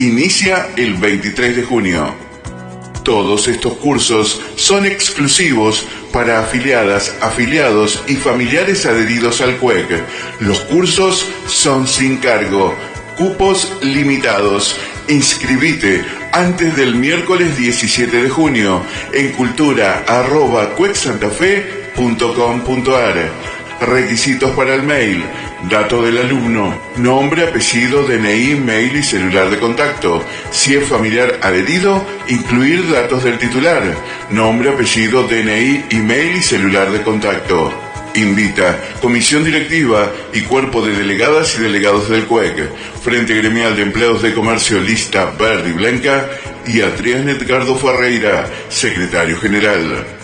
Inicia el 23 de junio. Todos estos cursos son exclusivos para afiliadas, afiliados y familiares adheridos al CUEC. Los cursos son sin cargo, cupos limitados. Inscribite antes del miércoles 17 de junio en cultura@cuecsantafe.com.ar. Requisitos para el mail: dato del alumno, nombre, apellido, DNI, mail y celular de contacto. Si es familiar adherido, incluir datos del titular: nombre, apellido, DNI, email y celular de contacto. Invita Comisión Directiva y Cuerpo de Delegadas y Delegados del CUEC, Frente Gremial de Empleados de Comercio Lista Verde y Blanca, y Adrián Edgardo Ferreira, Secretario General.